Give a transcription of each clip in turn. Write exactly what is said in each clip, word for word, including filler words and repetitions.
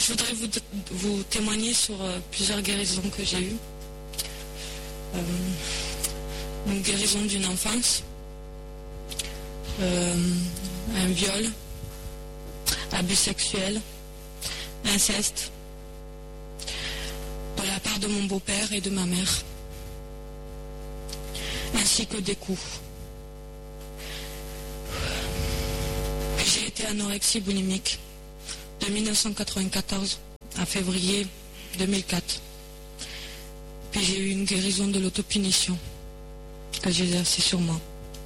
je voudrais vous, vous témoigner sur euh, plusieurs guérisons que j'ai eues. Euh, une guérison d'une enfance, euh, un viol, abus sexuel, inceste, de la part de mon beau-père et de ma mère, ainsi que des coups. J'ai été anorexie boulimique de mille neuf cent quatre-vingt-quatorze à février deux mille quatre. Puis j'ai eu une guérison de l'autopunition que j'ai exercée sur moi.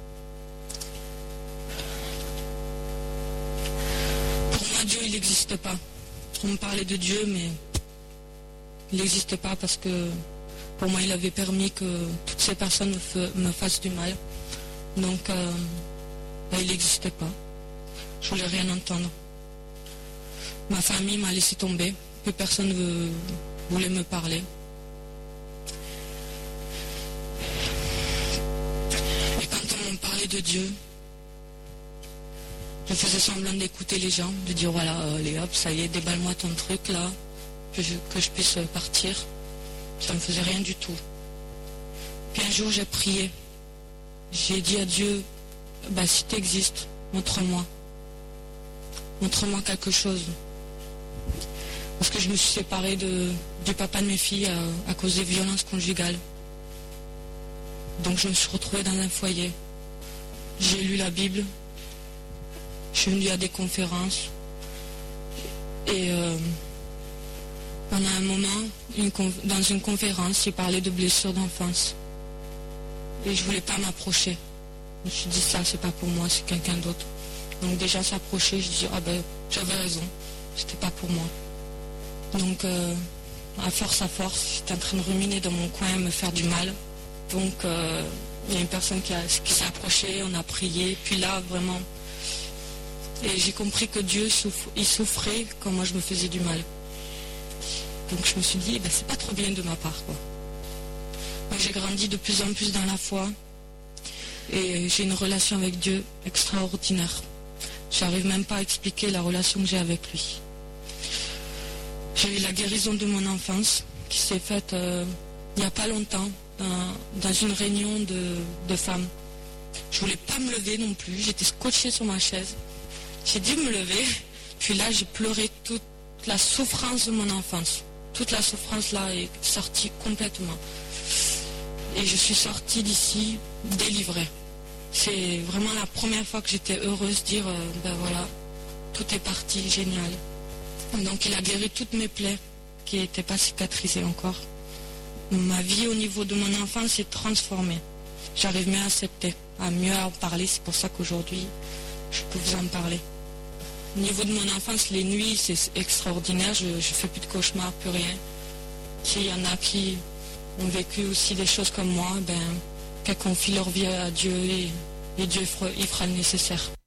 Pour moi, Dieu, il n'existe pas. On me parlait de Dieu, mais il n'existe pas parce que pour moi, il avait permis que toutes ces personnes me, f- me fassent du mal. Donc, euh, ben, il n'existait pas. Je voulais rien entendre. Ma famille m'a laissé tomber. Plus personne ne voulait me parler. Et quand on me parlait de Dieu, je faisais semblant d'écouter les gens, de dire voilà, euh, allez hop, ça y est, déballe-moi ton truc là, que je, que je puisse partir. Ça ne me faisait rien du tout. Puis un jour, j'ai prié. J'ai dit à Dieu, bah, si tu existes, montre-moi. Montre-moi quelque chose. Parce que je me suis séparée de, du papa de mes filles à, à cause des violences conjugales. Donc je me suis retrouvée dans un foyer. J'ai lu la Bible. Je suis venue à des conférences. Et euh, pendant un moment, une, dans une conférence, il parlait de blessures d'enfance. Et je ne voulais pas m'approcher. Je me suis dit, ça, c'est pas pour moi, c'est quelqu'un d'autre. Donc déjà s'approcher, je dis, ah ben, j'avais raison, c'était pas pour moi. Donc, euh, à force à force, j'étais en train de ruminer dans mon coin, me faire du mal. Donc, euh, il y a une personne qui, a, qui s'est approchée, on a prié. Puis là, vraiment, et j'ai compris que Dieu, souffre, il souffrait quand moi je me faisais du mal. Donc je me suis dit, ben, c'est pas trop bien de ma part, quoi. Donc, j'ai grandi de plus en plus dans la foi. Et j'ai une relation avec Dieu extraordinaire. J'arrive même pas à expliquer la relation que j'ai avec lui. J'ai eu la guérison de mon enfance qui s'est faite euh, il n'y a pas longtemps dans, dans une réunion de, de femmes. Je voulais pas me lever non plus, j'étais scotchée sur ma chaise. J'ai dû me lever, puis là j'ai pleuré toute la souffrance de mon enfance. Toute la souffrance là est sortie complètement. Et je suis sortie d'ici délivrée. C'est vraiment la première fois que j'étais heureuse de dire, euh, ben voilà, tout est parti, génial. Donc il a guéri toutes mes plaies qui n'étaient pas cicatrisées encore. Ma vie au niveau de mon enfance s'est transformée. J'arrive mieux à accepter, à mieux en parler. C'est pour ça qu'aujourd'hui, je peux vous en parler. Au niveau de mon enfance, les nuits, c'est extraordinaire. Je ne fais plus de cauchemars, plus rien. S'il y en a qui ont vécu aussi des choses comme moi, ben, qu'elles confient leur vie à Dieu et, et Dieu il fera le nécessaire.